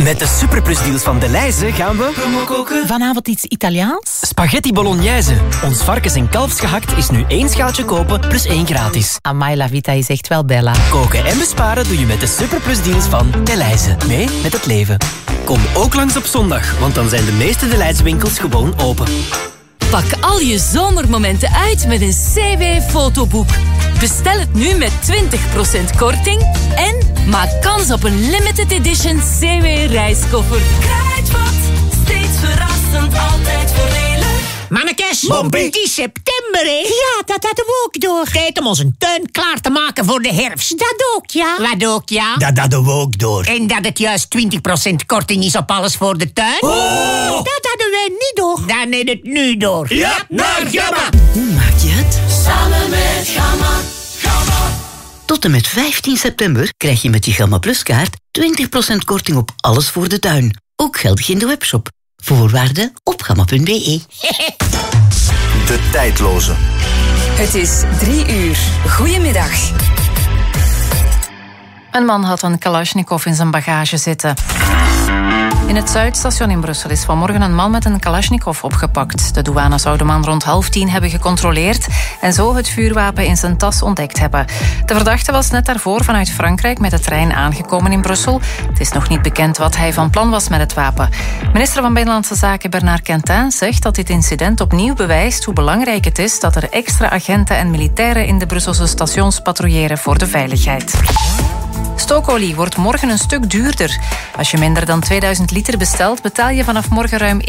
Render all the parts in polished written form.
Met de Superplus-deals van Delhaize gaan we... koken. Vanavond iets Italiaans? Spaghetti bolognese. Ons varkens- en kalfsgehakt is nu 1 schaaltje kopen plus 1 gratis. Amai, la vita is echt wel bella. Koken en besparen doe je met de Superplus-deals van Delhaize. Mee met het leven. Kom ook langs op zondag, want dan zijn de meeste Delhaize winkels gewoon open. Pak al je zomermomenten uit met een CW-fotoboek. Bestel het nu met 20% korting en maak kans op een limited edition CW-reiskoffer. Kruidvat, steeds verrassend, altijd voordelig. Mannekes, Mompie. het is september, hè? Ja, dat hadden we ook door. Tijd om onze tuin klaar te maken voor de herfst. Dat ook, ja. Wat ook, ja. Dat hadden we ook door. En dat het juist 20% korting is op alles voor de tuin. Oh! Dat hadden wij niet door. Dan heb het nu door. Ja, naar Gamma. Hoe maak je het? Samen met Gamma. Tot en met 15 september krijg je met je Gamma Plus kaart 20% korting op alles voor de tuin. Ook geldig in de webshop. Voorwaarden op gamma.be. De tijdloze. Het is 3 uur. Goedemiddag. Een man had een Kalashnikov in zijn bagage zitten. In het Zuidstation in Brussel is vanmorgen een man met een Kalashnikov opgepakt. De douane zou de man rond 9:30 hebben gecontroleerd en zo het vuurwapen in zijn tas ontdekt hebben. De verdachte was net daarvoor vanuit Frankrijk met de trein aangekomen in Brussel. Het is nog niet bekend wat hij van plan was met het wapen. Minister van Binnenlandse Zaken Bernard Quentin zegt dat dit incident opnieuw bewijst hoe belangrijk het is dat er extra agenten en militairen in de Brusselse stations patrouilleren voor de veiligheid. Stookolie wordt morgen een stuk duurder. Als je minder dan 2000 liter bestelt, betaal je vanaf morgen ruim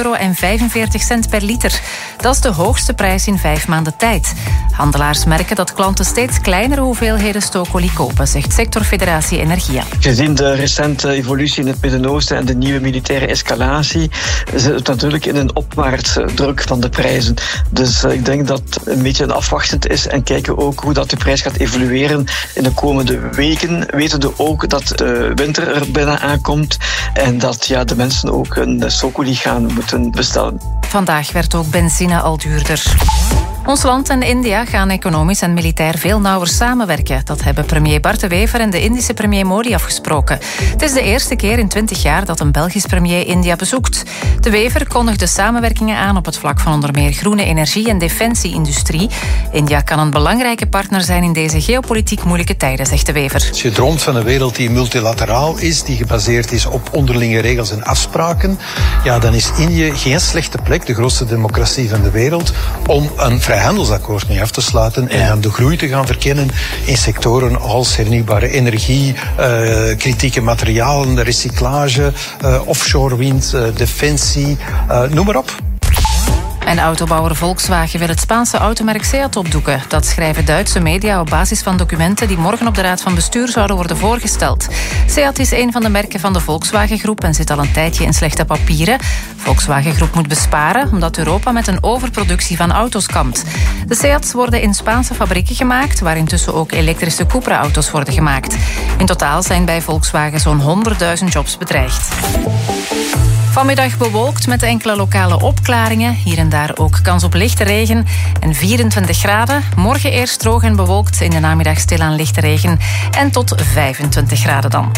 €1,45 per liter. Dat is de hoogste prijs in 5 maanden tijd. Handelaars merken dat klanten steeds kleinere hoeveelheden stookolie kopen, zegt sectorfederatie Energia. Gezien de recente evolutie in het Midden-Oosten en de nieuwe militaire escalatie, zit het natuurlijk in een opwaartse druk van de prijzen. Dus ik denk dat het een beetje een afwachtend is en kijken ook hoe dat de prijs gaat evolueren in de komende weken. Weten we ook dat de winter er bijna aankomt en dat de mensen ook een stookolie gaan moeten bestellen. Vandaag werd ook benzine al duurder. Ons land en India gaan economisch en militair veel nauwer samenwerken. Dat hebben premier Bart de Wever en de Indische premier Modi afgesproken. Het is de eerste keer in 20 jaar dat een Belgisch premier India bezoekt. De Wever kondigde samenwerkingen aan op het vlak van onder meer groene energie en defensie-industrie. India kan een belangrijke partner zijn in deze geopolitiek moeilijke tijden, zegt de Wever. Als je droomt van een wereld die multilateraal is, die gebaseerd is op onderlinge regels en afspraken, dan is Indië geen slechte plek, de grootste democratie van de wereld, om een vrijhandelsakkoord mee af te sluiten en dan de groei te gaan verkennen in sectoren als hernieuwbare energie, kritieke materialen, recyclage, offshore wind, defensie, noem maar op. En autobouwer Volkswagen wil het Spaanse automerk Seat opdoeken. Dat schrijven Duitse media op basis van documenten die morgen op de Raad van Bestuur zouden worden voorgesteld. Seat is een van de merken van de Volkswagen-groep en zit al een tijdje in slechte papieren. Volkswagen-groep moet besparen omdat Europa met een overproductie van auto's kampt. De Seats worden in Spaanse fabrieken gemaakt, waar intussen ook elektrische Cupra-auto's worden gemaakt. In totaal zijn bij Volkswagen zo'n 100.000 jobs bedreigd. Vanmiddag bewolkt met enkele lokale opklaringen. Hier en daar ook kans op lichte regen. En 24 graden. Morgen eerst droog en bewolkt. In de namiddag stilaan lichte regen. En tot 25 graden dan.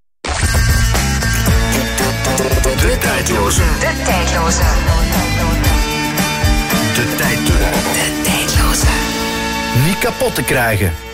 De tijdloze. De tijdloze. De tijdloze. De tijdloze. Niet kapot te krijgen.